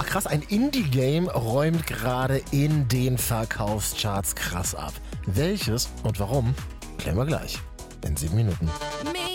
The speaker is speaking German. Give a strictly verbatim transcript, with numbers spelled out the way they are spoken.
krass, ein Indie-Game räumt gerade in den Verkaufscharts krass ab. Welches und warum, klären wir gleich in sieben Minuten.